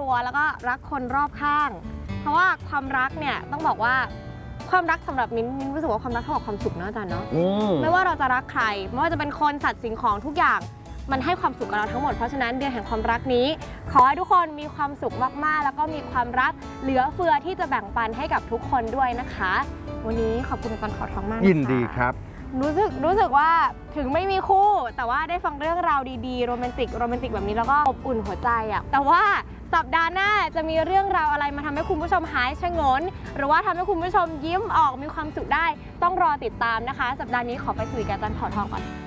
รัวแล้วก็รักคนรอบข้างเพราะว่าความรักเนี่ยต้องบอกว่าความรักสำหรับมิ้นรู้สึกว่าความรักเท่ากับความสุขนะอาจารย์เนาะไม่ว่าเราจะรักใครไม่ว่าจะเป็นคนสัตว์สิ่งของทุกอย่างมันให้ความสุขกับเราทั้งหมดเพราะฉะนั้นเดือนแห่งความรักนี้ขอให้ทุกคนมีความสุขมากๆแล้วก็มีความรักเหลือเฟือที่จะแบ่งปันให้กับทุกคนด้วยนะคะวันนี้ขอบคุณอาจารย์ขอทองมากยินดีครับรู้สึกว่าถึงไม่มีคู่แต่ว่าได้ฟังเรื่องราวดีๆโรแมนติกแบบนี้แล้วก็อบอุ่นหัวใจอะแต่ว่าสัปดาห์หน้าจะมีเรื่องราวอะไรมาทำให้คุณผู้ชมหายชะงนหรือว่าทำให้คุณผู้ชมยิ้มออกมีความสุขได้ต้องรอติดตามนะคะสัปดาห์นี้ขอไปคุยกับอาจารย์ขอทองก่อน